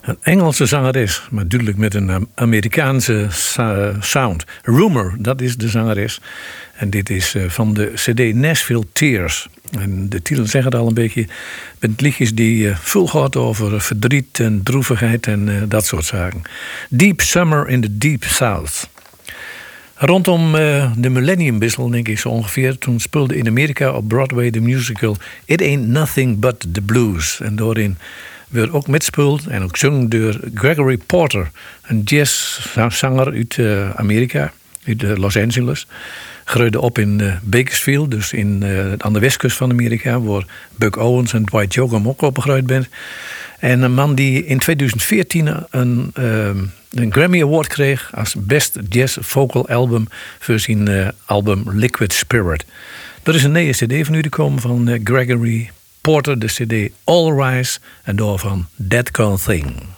Een Engelse zangeres, maar duidelijk met een Amerikaanse sound. Rumor, dat is de zangeres. En dit is van de CD Nashville Tears. En de titel zegt het al een beetje. Met liedjes die vol gaat over verdriet en droevigheid en dat soort zaken. Deep Summer in the Deep South. Rondom de millenniumwissel, denk ik zo ongeveer, toen speelde in Amerika op Broadway de musical It Ain't Nothing But the Blues. En daarin werd ook metspeeld en ook gezongen door Gregory Porter, een jazzzanger uit Amerika, uit Los Angeles. Groeide op in Bakersfield, dus aan de westkust van Amerika, waar Buck Owens en Dwight Yoakam ook opgegroeid bent. En een man die in 2014 een Grammy Award kreeg als Best Jazz Vocal Album voor zijn album Liquid Spirit. Er is een nieuwe cd van u gekomen van Gregory Porter, de cd All Rise, en daarvan That Kind of Thing.